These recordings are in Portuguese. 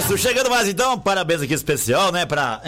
Isso, chegando mais então, parabéns aqui especial, né, pra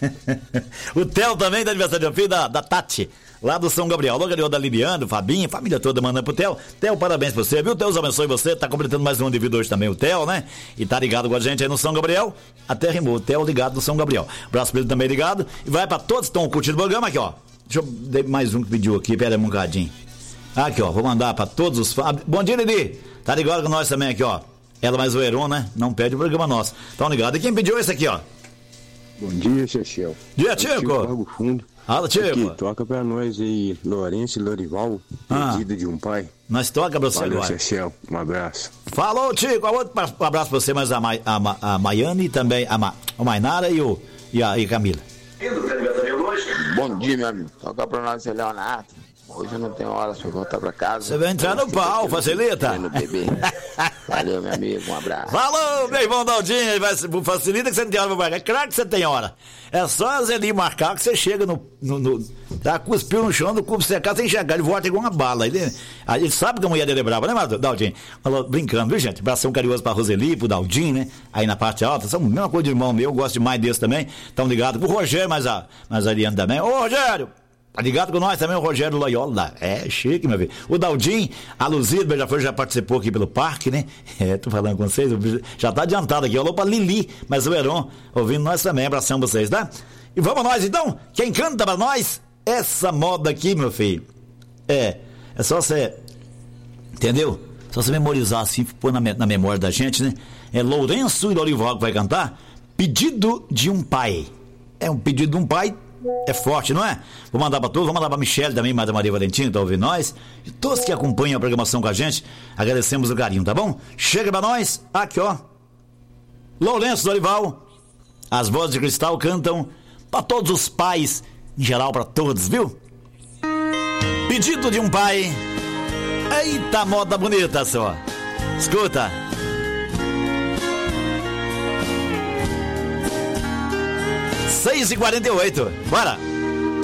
o Theo também, da aniversário do filho da Tati, lá do São Gabriel. Logo ali, da Liliana, do Fabinho, família toda mandando pro Theo. Theo, parabéns pra você, viu? Deus abençoe você, tá completando mais um indivíduo hoje também, o Theo, né? E tá ligado com a gente aí no São Gabriel, até rimou, o Theo ligado no São Gabriel. Abraço pra ele também ligado, e vai pra todos que estão curtindo o programa aqui, ó. Deixa eu dar mais um que pediu aqui, pera aí um bocadinho. Aqui, ó, vou mandar pra todos os fãs. Bom dia, Lili, tá ligado com nós também aqui, ó. Ela mais o Heron, né? Não perde o programa nosso. Tão ligado. E quem pediu esse aqui, ó? Bom dia, Chechel. Dia, Tico. Lago Fundo. Fala, Tico. Aqui, toca pra nós aí, Lourenço e Lorival, pedido de um pai. Nós toca pra você Valeu, agora. Chechel. Um abraço. Falou, Tico. Um abraço pra você, mas a Maiane e também a Mainara e a Camila. Bom dia, meu amigo. Toca pra nós, Leonardo. Hoje eu não tenho horas pra voltar pra casa. Você vai entrar no pau, facilita? Valeu, meu amigo, um abraço. Falou, meu irmão Daldinho, facilita que você não tem hora pra marcar. É claro que você tem hora. É só a Zeli marcar que você chega tá, cuspiu no chão do cubo secar sem chegar, ele volta igual uma bala. Ele sabe que a mulher dele é brava, né, Daldinho? Falou, brincando, viu, gente? Abração carinhoso pra Roseli, pro Daldinho, né? Aí na parte alta, são a mesma coisa de irmão meu, eu gosto demais desse também. Tão ligado pro Rogério, mas a Ariane também. Ô, Rogério! Tá ligado com nós também, o Rogério Loyola. É chique, meu filho. O Daldinho, a Luzida já participou aqui pelo parque, né? Tô falando com vocês, já tá adiantado aqui. Alô pra Lili, mas o Heron ouvindo nós também. Abração vocês, tá? E vamos nós então. Quem canta pra nós? Essa moda aqui, meu filho. É só você, entendeu? Só você memorizar assim, pôr na memória da gente, né? É Lourenço e Lorival que vai cantar. Pedido de um pai. É um pedido de um pai. É forte, não é? Vou mandar pra todos, vou mandar pra Michele também, mas a Maria Valentina, que tá ouvindo nós. E todos que acompanham a programação com a gente, agradecemos o carinho, tá bom? Chega pra nós, aqui ó. Lourenço Dorival, as vozes de cristal cantam pra todos os pais, em geral pra todos, viu? Pedido de um pai. Eita, moda bonita só. Escuta. Seis e 48, bora!